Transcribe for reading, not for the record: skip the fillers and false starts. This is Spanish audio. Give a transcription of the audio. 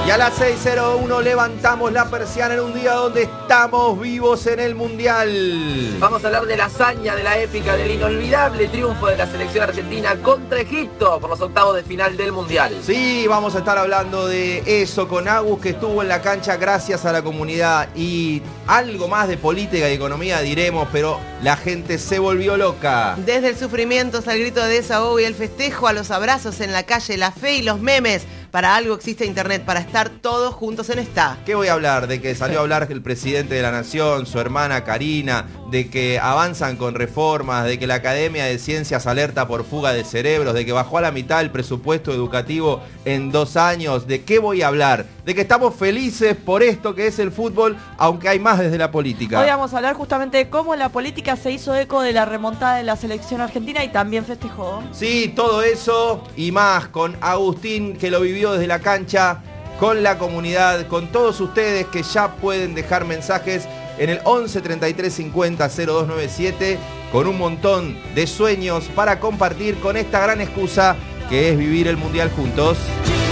Y a las 6:01 levantamos la persiana en un día donde estamos vivos en el Mundial. Vamos a hablar de la hazaña, de la épica, del inolvidable triunfo de la selección argentina contra Egipto por los octavos de final del Mundial. Sí, vamos a estar hablando de eso con Agus, que estuvo en la cancha gracias a la comunidad, y algo más de política y economía diremos, pero la gente se volvió loca. Desde el sufrimiento hasta el grito de desahogo y el festejo, a los abrazos en la calle, la fe y los memes. Para algo existe internet, para estar todos juntos en esta. ¿Qué voy a hablar? De que salió a hablar el presidente de la Nación, su hermana Karina, de que avanzan con reformas, de que la Academia de Ciencias alerta por fuga de cerebros, de que bajó a la mitad el presupuesto educativo en 2 años. ¿De qué voy a hablar? De que estamos felices por esto que es el fútbol, aunque hay más desde la política. Hoy vamos a hablar justamente de cómo la política se hizo eco de la remontada de la selección argentina y también festejó. Sí, todo eso y más con Agustín, que lo vivió desde la cancha, con la comunidad, con todos ustedes que ya pueden dejar mensajes en el 11 33 50 0297 con un montón de sueños para compartir con esta gran excusa que es vivir el Mundial juntos.